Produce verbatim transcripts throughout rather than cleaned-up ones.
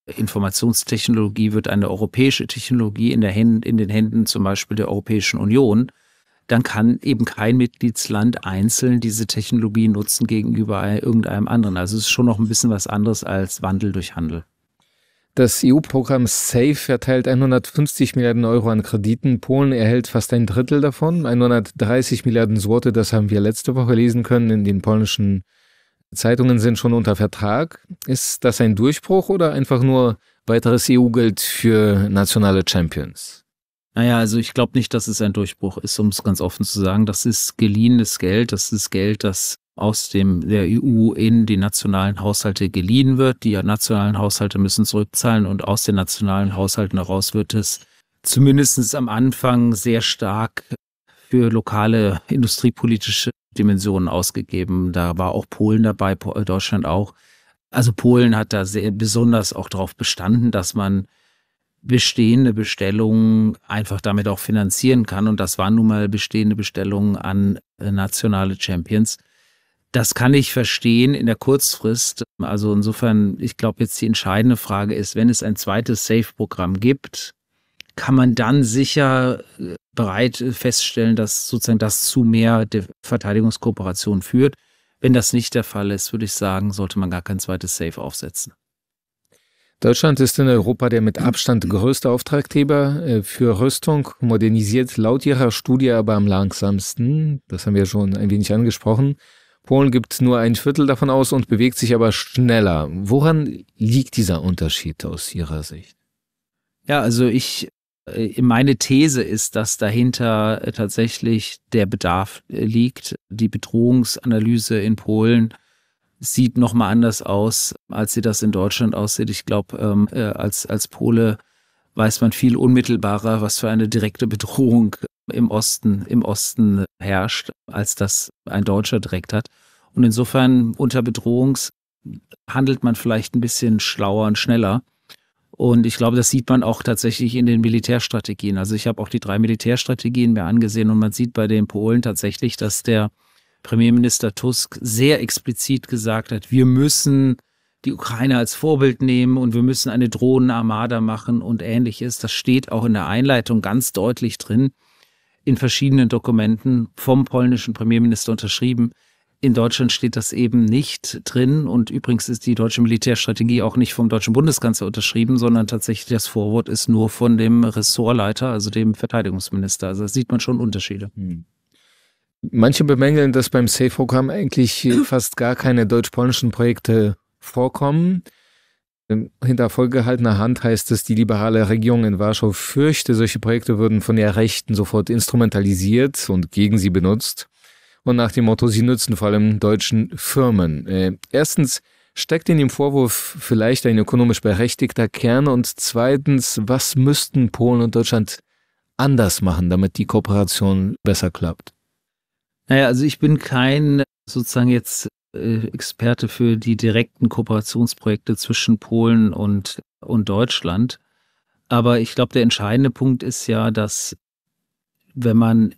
Informationstechnologie wird eine europäische Technologie in, der Händen, in den Händen zum Beispiel der Europäischen Union, dann kann eben kein Mitgliedsland einzeln diese Technologie nutzen gegenüber irgendeinem anderen. Also es ist schon noch ein bisschen was anderes als Wandel durch Handel. Das E U-Programm SAFE verteilt hundertfünfzig Milliarden Euro an Krediten. Polen erhält fast ein Drittel davon, hundertdreißig Milliarden Zloty, das haben wir letzte Woche lesen können, in den polnischen Zeitungen sind schon unter Vertrag. Ist das ein Durchbruch oder einfach nur weiteres E U-Geld für nationale Champions? Naja, also ich glaube nicht, dass es ein Durchbruch ist, um es ganz offen zu sagen. Das ist geliehenes Geld, das ist Geld, das aus dem der E U in die nationalen Haushalte geliehen wird. Die nationalen Haushalte müssen zurückzahlen und aus den nationalen Haushalten heraus wird es zumindest am Anfang sehr stark für lokale industriepolitische Dimensionen ausgegeben. Da war auch Polen dabei, Deutschland auch. Also Polen hat da sehr besonders auch darauf bestanden, dass man bestehende Bestellungen einfach damit auch finanzieren kann. Und das waren nun mal bestehende Bestellungen an nationale Champions. Das kann ich verstehen in der Kurzfrist. Also insofern, ich glaube jetzt die entscheidende Frage ist, wenn es ein zweites SAFE-Programm gibt, kann man dann sicher bereit feststellen, dass sozusagen das zu mehr der Verteidigungskooperation führt. Wenn das nicht der Fall ist, würde ich sagen, sollte man gar kein zweites SAFE aufsetzen. Deutschland ist in Europa der mit Abstand größte Auftraggeber für Rüstung, modernisiert laut ihrer Studie aber am langsamsten. Das haben wir schon ein wenig angesprochen. Polen gibt nur ein Viertel davon aus und bewegt sich aber schneller. Woran liegt dieser Unterschied aus Ihrer Sicht? Ja, also ich, meine These ist, dass dahinter tatsächlich der Bedarf liegt. Die Bedrohungsanalyse in Polen sieht nochmal anders aus, als sie das in Deutschland aussieht. Ich glaube, ähm, als, als Pole weiß man viel unmittelbarer, was für eine direkte Bedrohung im Osten, im Osten herrscht, als das ein Deutscher direkt hat. Und insofern unter Bedrohung handelt man vielleicht ein bisschen schlauer und schneller. Und ich glaube, das sieht man auch tatsächlich in den Militärstrategien. Also ich habe auch die drei Militärstrategien mir angesehen und man sieht bei den Polen tatsächlich, dass der Premierminister Tusk sehr explizit gesagt hat, wir müssen die Ukraine als Vorbild nehmen und wir müssen eine Drohnenarmada machen und Ähnliches. Das steht auch in der Einleitung ganz deutlich drin, in verschiedenen Dokumenten vom polnischen Premierminister unterschrieben. In Deutschland steht das eben nicht drin und übrigens ist die deutsche Militärstrategie auch nicht vom deutschen Bundeskanzler unterschrieben, sondern tatsächlich das Vorwort ist nur von dem Ressortleiter, also dem Verteidigungsminister. Also da sieht man schon Unterschiede. Hm. Manche bemängeln, dass beim SAFE-Programm eigentlich fast gar keine deutsch-polnischen Projekte vorkommen. Hinter vorgehaltener Hand heißt es, die liberale Regierung in Warschau fürchte, solche Projekte würden von der Rechten sofort instrumentalisiert und gegen sie benutzt. Und nach dem Motto, sie nützen vor allem deutschen Firmen. Äh, erstens, steckt in dem Vorwurf vielleicht ein ökonomisch berechtigter Kern? Und zweitens, was müssten Polen und Deutschland anders machen, damit die Kooperation besser klappt? Naja, also ich bin kein sozusagen jetzt äh, Experte für die direkten Kooperationsprojekte zwischen Polen und, und Deutschland. Aber ich glaube, der entscheidende Punkt ist ja, dass wenn man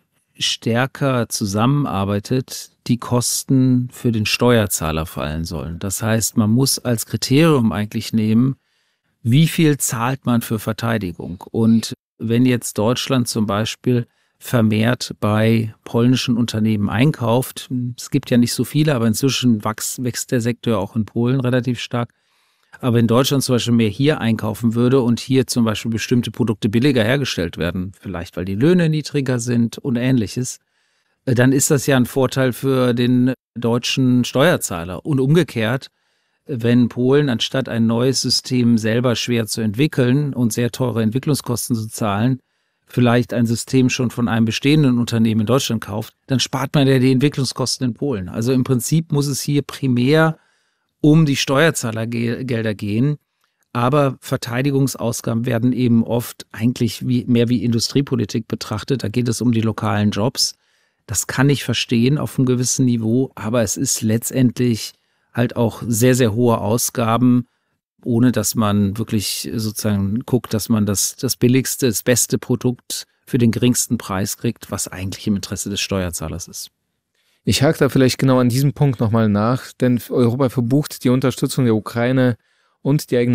stärker zusammenarbeitet, die Kosten für den Steuerzahler fallen sollen. Das heißt, man muss als Kriterium eigentlich nehmen, wie viel zahlt man für Verteidigung. Und wenn jetzt Deutschland zum Beispiel vermehrt bei polnischen Unternehmen einkauft, es gibt ja nicht so viele, aber inzwischen wächst, wächst der Sektor auch in Polen relativ stark, aber wenn Deutschland zum Beispiel mehr hier einkaufen würde und hier zum Beispiel bestimmte Produkte billiger hergestellt werden, vielleicht weil die Löhne niedriger sind und Ähnliches, dann ist das ja ein Vorteil für den deutschen Steuerzahler. Und umgekehrt, wenn Polen anstatt ein neues System selber schwer zu entwickeln und sehr teure Entwicklungskosten zu zahlen, vielleicht ein System schon von einem bestehenden Unternehmen in Deutschland kauft, dann spart man ja die Entwicklungskosten in Polen. Also im Prinzip muss es hier primär um die Steuerzahlergelder gehen. Aber Verteidigungsausgaben werden eben oft eigentlich wie, mehr wie Industriepolitik betrachtet. Da geht es um die lokalen Jobs. Das kann ich verstehen auf einem gewissen Niveau, aber es ist letztendlich halt auch sehr, sehr hohe Ausgaben, ohne dass man wirklich sozusagen guckt, dass man das, das billigste, das beste Produkt für den geringsten Preis kriegt, was eigentlich im Interesse des Steuerzahlers ist. Ich hake da vielleicht genau an diesem Punkt nochmal nach, denn Europa verbucht die Unterstützung der Ukraine und die eigene